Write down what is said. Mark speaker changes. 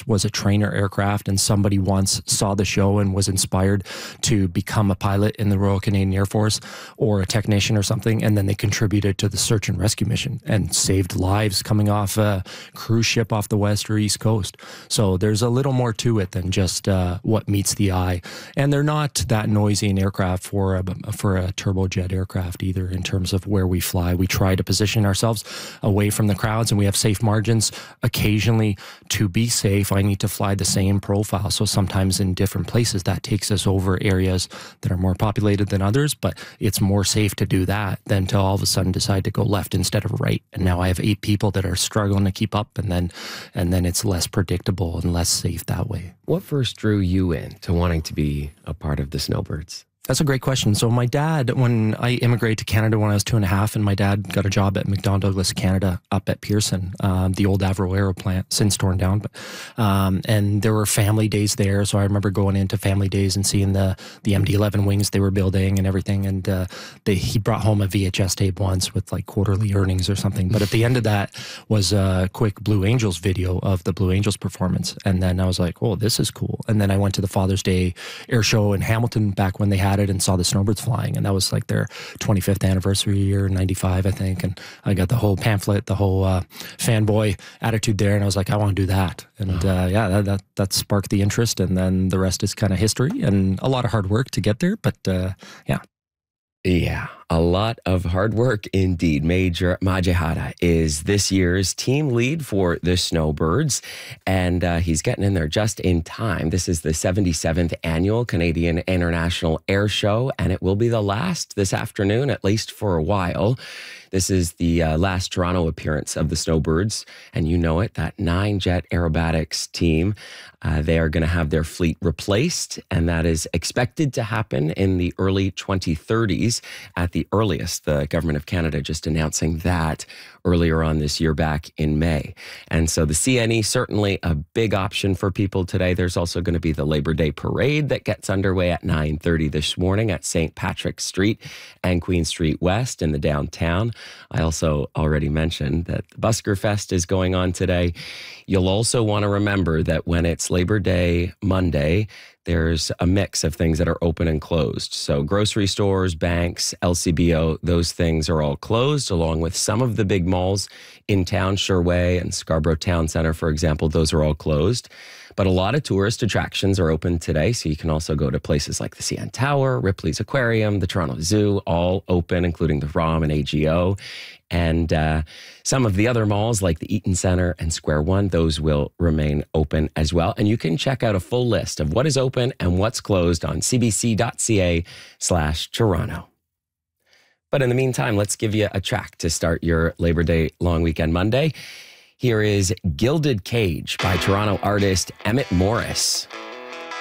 Speaker 1: was a trainer aircraft, and somebody once saw the show and was inspired to become a pilot in the Royal Canadian Air Force or a technician or something, and then they contributed to the search and rescue mission and saved lives coming off a cruise ship off the west or east coast. So there's a little more to it than just what meets the eye. And they're not that noisy an aircraft for a turbojet aircraft either in terms of where we fly. We try to position ourselves away from the crowds, and we have safe margins. Occasionally, to be safe, I need to fly the same profile. So sometimes in different places, that takes us over areas that are more populated than others, but it's more safe to do that than to all of a sudden decide to go left instead of right. And now I have 8 people that are struggling to keep up, and then it's less predictable and less safe that way.
Speaker 2: What first drew you in to wanting to be a part of the Snowbirds?
Speaker 1: That's a great question. So my dad, when I immigrated to Canada when I was 2.5, and my dad got a job at McDonnell Douglas Canada up at Pearson, the old Avro Aero plant, since torn down. But and there were family days there. So I remember going into family days and seeing the MD-11 wings they were building and everything. And he brought home a VHS tape once with like quarterly earnings or something. But at the end of that was a quick Blue Angels video of the Blue Angels performance. And then I was like, oh, this is cool. And then I went to the Father's Day Air Show in Hamilton back when they had it and saw the Snowbirds flying, and that was like their 25th anniversary year, 95, I think. And I got the whole pamphlet, the whole fanboy attitude there, and I was like, I want to do that. And that sparked the interest, and then the rest is kind of history and a lot of hard work to get there. But
Speaker 2: Yeah, a lot of hard work indeed. Major Majihara is this year's team lead for the Snowbirds, and he's getting in there just in time. This is the 77th Annual Canadian International Air Show, and it will be the last this afternoon, at least for a while. This is the last Toronto appearance of the Snowbirds, and you know it, that 9-jet aerobatics team. They are going to have their fleet replaced, and that is expected to happen in the early 2030s at the earliest. The Government of Canada just announcing that earlier on this year back in May. And so the CNE, certainly a big option for people today. There's also going to be the Labor Day Parade that gets underway at 9:30 this morning at St. Patrick Street and Queen Street West in the downtown. I also already mentioned that the Busker Fest is going on today. You'll also want to remember that when it's Labor Day Monday, there's a mix of things that are open and closed. So grocery stores, banks, LCBO, those things are all closed, along with some of the big malls in town, Sherway and Scarborough Town Center, for example, those are all closed. But a lot of tourist attractions are open today, so you can also go to places like the CN Tower, Ripley's Aquarium, the Toronto Zoo, all open, including the ROM and AGO. And some of the other malls like the Eaton Centre and Square One, those will remain open as well. And you can check out a full list of what is open and what's closed on cbc.ca/Toronto. But in the meantime, let's give you a track to start your Labor Day long weekend Monday. Here is Gilded Cage by Toronto artist Emmett Morris.